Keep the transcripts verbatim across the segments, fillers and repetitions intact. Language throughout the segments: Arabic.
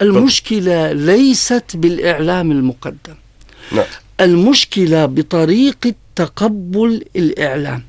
المشكلة ليست بالإعلام المقدم. نعم. المشكلة بطريقة تقبل الإعلام.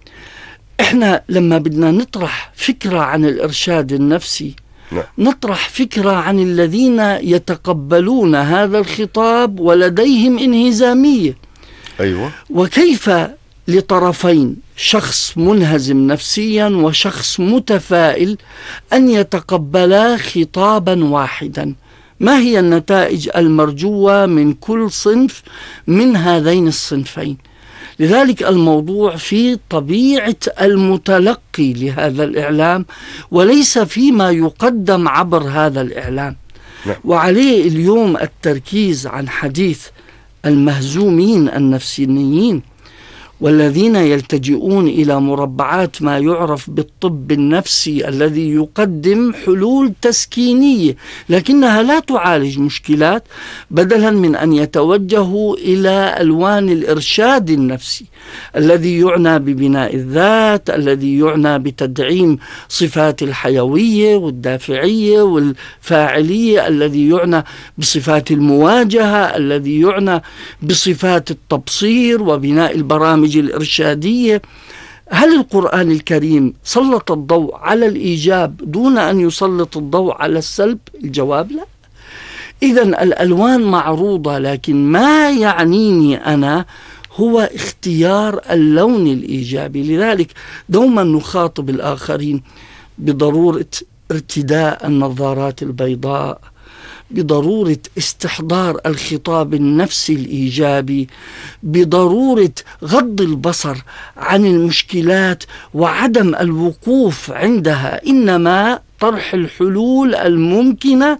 إحنا لما بدنا نطرح فكرة عن الإرشاد النفسي، نعم. نطرح فكرة عن الذين يتقبلون هذا الخطاب ولديهم انهزامية. أيوة. وكيف لطرفين، شخص منهزم نفسيا وشخص متفائل، أن يتقبلا خطابا واحدا؟ ما هي النتائج المرجوة من كل صنف من هذين الصنفين؟ لذلك الموضوع في طبيعة المتلقي لهذا الإعلام وليس فيما يقدم عبر هذا الإعلام. نعم. وعليه اليوم التركيز عن حديث المهزومين النفسيين والذين يلتجئون إلى مربعات ما يعرف بالطب النفسي الذي يقدم حلول تسكينية لكنها لا تعالج مشكلات، بدلا من أن يتوجهوا إلى ألوان الإرشاد النفسي الذي يعنى ببناء الذات، الذي يعنى بتدعيم صفات الحيوية والدافعية والفاعلية، الذي يعنى بصفات المواجهة، الذي يعنى بصفات التبصير وبناء البرامج الإرشادية. هل القرآن الكريم سلط الضوء على الإيجاب دون أن يسلط الضوء على السلب؟ الجواب لا. إذن الألوان معروضة، لكن ما يعنيني أنا هو اختيار اللون الإيجابي. لذلك دوما نخاطب الآخرين بضرورة ارتداء النظارات البيضاء، بضرورة استحضار الخطاب النفسي الإيجابي، بضرورة غض البصر عن المشكلات وعدم الوقوف عندها، إنما طرح الحلول الممكنة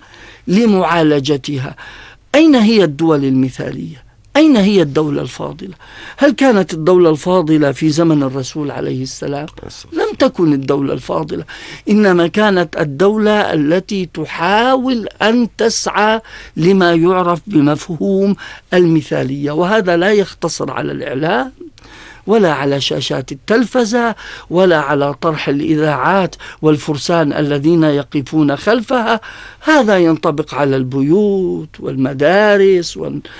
لمعالجتها. أين هي الدول المثالية؟ أين هي الدولة الفاضلة؟ هل كانت الدولة الفاضلة في زمن الرسول عليه السلام؟ لم تكن الدولة الفاضلة، إنما كانت الدولة التي تحاول أن تسعى لما يعرف بمفهوم المثالية. وهذا لا يختصر على الإعلام ولا على شاشات التلفزة ولا على طرح الإذاعات والفرسان الذين يقفون خلفها، هذا ينطبق على البيوت والمدارس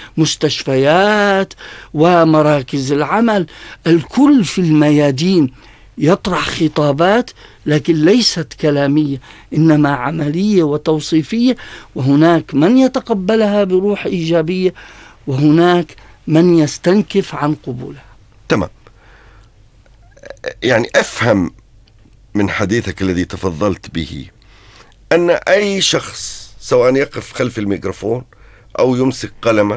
والمستشفيات ومراكز العمل. الكل في الميادين يطرح خطابات لكن ليست كلامية، إنما عملية وتوصيفية، وهناك من يتقبلها بروح إيجابية وهناك من يستنكف عن قبولها. تمام. يعني أفهم من حديثك الذي تفضلت به أن أي شخص سواء يقف خلف الميكروفون أو يمسك قلما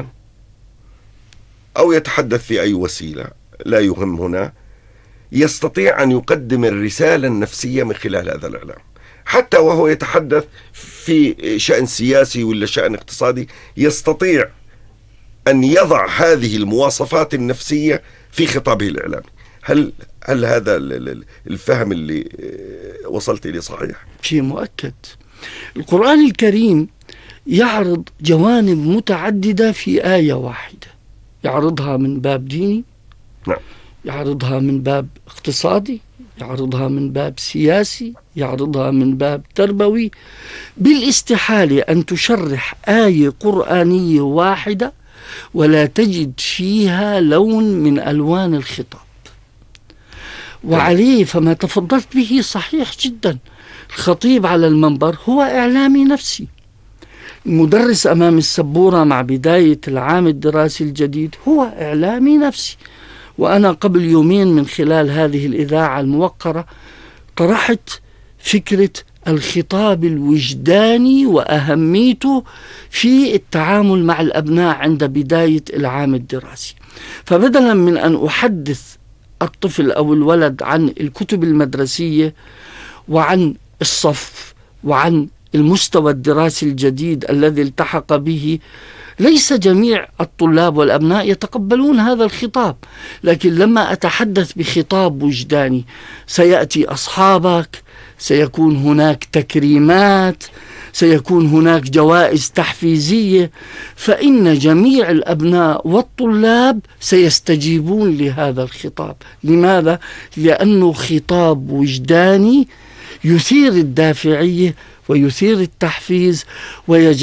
أو يتحدث في أي وسيلة لا يهم هنا، يستطيع أن يقدم الرسالة النفسية من خلال هذا الإعلام، حتى وهو يتحدث في شأن سياسي ولا شأن اقتصادي، يستطيع أن يضع هذه المواصفات النفسية في خطابه الإعلامي. هل هل هذا الفهم اللي وصلت إليه صحيح؟ شيء مؤكد. القرآن الكريم يعرض جوانب متعددة في آية واحدة، يعرضها من باب ديني، نعم. يعرضها من باب اقتصادي، يعرضها من باب سياسي، يعرضها من باب تربوي. بالاستحالة أن تشرح آية قرآنية واحدة ولا تجد فيها لون من ألوان الخطاب. وعليه فما تفضلت به صحيح جدا. الخطيب على المنبر هو إعلامي نفسي، المدرس أمام السبورة مع بداية العام الدراسي الجديد هو إعلامي نفسي. وأنا قبل يومين من خلال هذه الإذاعة الموقرة طرحت فكرة الخطاب الوجداني وأهميته في التعامل مع الأبناء عند بداية العام الدراسي. فبدلا من أن أحدث الطفل أو الولد عن الكتب المدرسية وعن الصف وعن المستوى الدراسي الجديد الذي التحق به، ليس جميع الطلاب والأبناء يتقبلون هذا الخطاب. لكن لما أتحدث بخطاب وجداني، سيأتي أصحابك، سيكون هناك تكريمات، سيكون هناك جوائز تحفيزية، فإن جميع الأبناء والطلاب سيستجيبون لهذا الخطاب. لماذا؟ لأنه خطاب وجداني يثير الدافعية ويثير التحفيز ويجعل